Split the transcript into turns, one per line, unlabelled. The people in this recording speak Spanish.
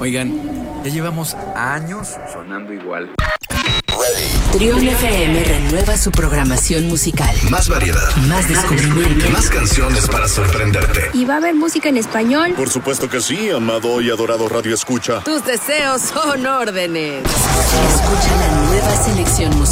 Oigan, ya llevamos años sonando igual.
Trión FM renueva su programación musical.
Más variedad,
más descubrimiento,
más canciones para sorprenderte.
¿Y va a haber música en español?
Por supuesto que sí, amado y adorado Radio Escucha.
Tus deseos son órdenes.
Escucha la nueva selección musical.